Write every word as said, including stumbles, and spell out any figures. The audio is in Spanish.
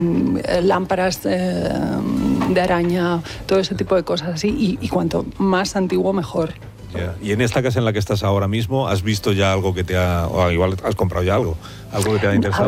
lámparas eh, de araña, todo ese tipo de cosas así, y, y cuanto más antiguo mejor. Yeah. Y en esta casa en la que estás ahora mismo, ¿has visto ya algo que te ha, o igual has comprado ya algo, algo que te ha interesado?